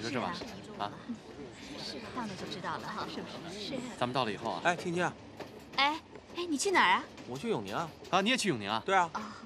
着是吧？啊， 是到那就知道了哈，是不是？是。 咱们到了以后啊， 哎，婷婷， 哎，你去哪儿啊？ 我去永宁啊。 啊，你也去永宁啊？ 对啊。 哦。